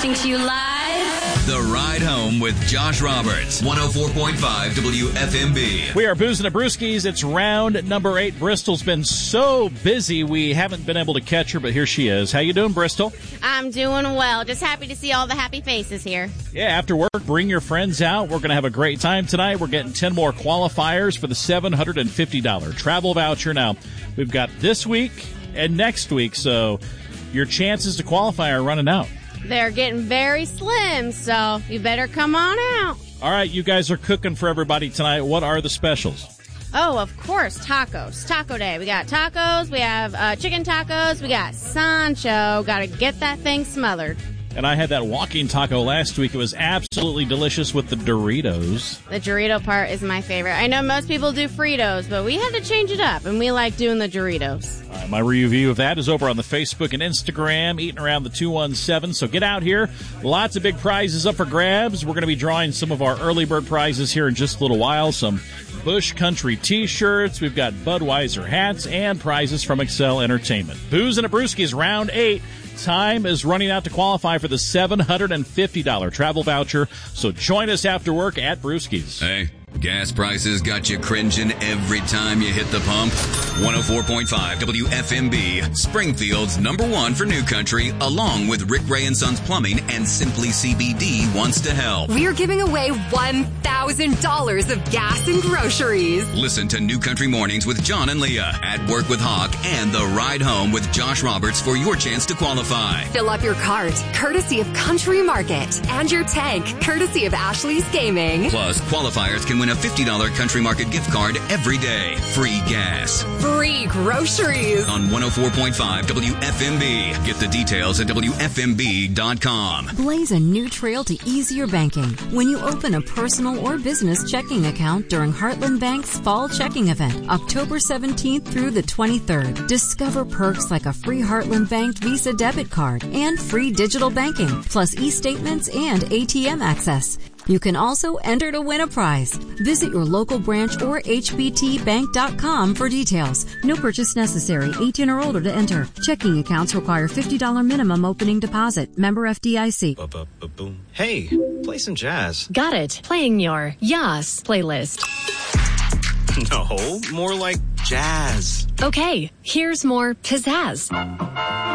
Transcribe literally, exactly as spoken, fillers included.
Broadcasting to you live. The Ride Home with Josh Roberts, one oh four point five W F M B. We are Boozing the Brewskis. It's round number eight. Bristol's been so busy we haven't been able to catch her, but here she is. How you doing, Bristol? I'm doing well. Just happy to see all the happy faces here. Yeah, after work, bring your friends out. We're going to have a great time tonight. We're getting ten more qualifiers for the seven hundred fifty dollars travel voucher. Now, we've got this week and next week, so your chances to qualify are running out. They're getting very slim, so you better come on out. All right, you guys are cooking for everybody tonight. What are the specials? Oh, of course, tacos. Taco day. We got tacos. We have uh, chicken tacos. We got Sancho. Got to get that thing smothered. And I had that walking taco last week. It was absolutely delicious with the Doritos. The Dorito part is my favorite. I know most people do Fritos, but we had to change it up, and we like doing the Doritos. All right, my review of that is over on the Facebook and Instagram, Eating Around the two one seven. So get out here. Lots of big prizes up for grabs. We're going to be drawing some of our early bird prizes here in just a little while. Some Busch Country T-shirts. We've got Budweiser hats and prizes from Excel Entertainment. Booze and a Brewskis, round eight. Time is running out to qualify for the seven hundred fifty dollars travel voucher, so join us after work at Brewskis. Hey, gas prices got you cringing every time you hit the pump? one oh four point five W F M B, Springfield's number one for New Country, along with Rick Ray and Sons Plumbing and Simply C B D wants to help. We're giving away one thousand dollars of gas and groceries. Listen to New Country Mornings with John and Leah, At Work with Hawk, and The Ride Home with Josh Roberts for your chance to qualify. Fill up your cart, courtesy of Country Market, and your tank, courtesy of Ashley's Gaming. Plus, qualifiers can win a fifty dollars Country Market gift card every day. Free gas. Free groceries. On one oh four point five W F M B. Get the details at W F M B dot com. Blaze a new trail to easier banking when you open a personal or business checking account during Heartland Bank's Fall Checking Event, October seventeenth through the twenty-third. Discover perks like a free Heartland Bank Visa debit card and free digital banking, plus e-statements and A T M access. You can also enter to win a prize. Visit your local branch or H B T bank dot com for details. No purchase necessary. eighteen or older to enter. Checking accounts require fifty dollars minimum opening deposit. Member F D I C. Ba-ba-ba-boom. Hey, play some jazz. Got it. Playing your Yas playlist. No, more like jazz. Okay, here's more pizzazz.